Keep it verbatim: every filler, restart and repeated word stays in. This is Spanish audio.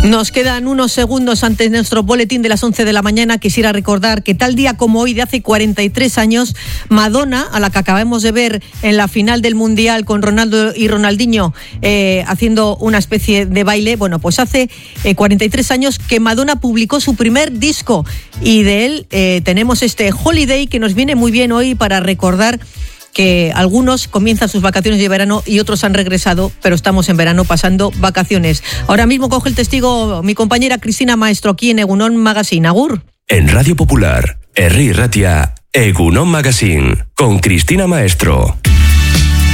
Nos quedan unos segundos antes de nuestro boletín de las once de la mañana. Quisiera recordar que tal día como hoy, de hace cuarenta y tres años, Madonna, a la que acabamos de ver en la final del Mundial con Ronaldo y Ronaldinho eh, haciendo una especie de baile, bueno, pues hace eh, cuarenta y tres años que Madonna publicó su primer disco, y de él eh, tenemos este Holiday, que nos viene muy bien hoy para recordar que algunos comienzan sus vacaciones de verano y otros han regresado, pero estamos en verano pasando vacaciones. Ahora mismo coge el testigo mi compañera Cristina Maestro aquí en Egunon Magazine. Agur. En Radio Popular, Herri Ratia, Egunon Magazine, con Cristina Maestro.